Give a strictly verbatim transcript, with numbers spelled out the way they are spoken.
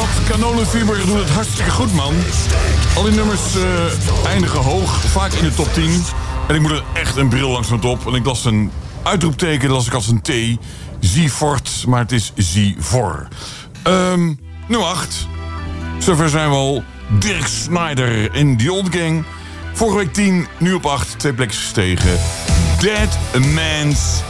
dat. Canola Fever doet het hartstikke goed, man. Al die nummers uh, eindigen hoog, vaak in de top tien. En ik moet er echt een bril langs mijn top. En ik las een uitroepteken, las ik als een T. Ziefort, maar het is Zivor. Um, nummer acht. Zover zijn we al. Dirk Snyder in The Old Gang. Vorige week tien, nu op acht. Twee plekjes gestegen. Dead Man's